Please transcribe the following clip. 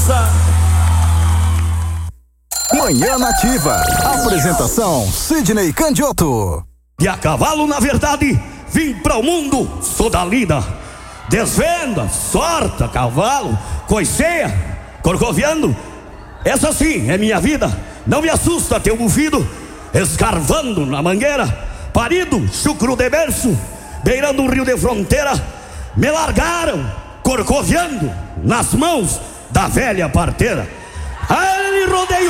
dançar. Manhã Nativa. Apresentação Sidney Candioto. E a cavalo, na verdade, vim para o mundo, sou da lida. Desvenda, sorta, cavalo, coiceia, corcoviando. Essa sim é minha vida. Não me assusta teu bufido. Escarvando na mangueira, parido, chucro de berço, beirando um rio de fronteira. Me largaram, corcoviando nas mãos da velha parteira. Aí rodeio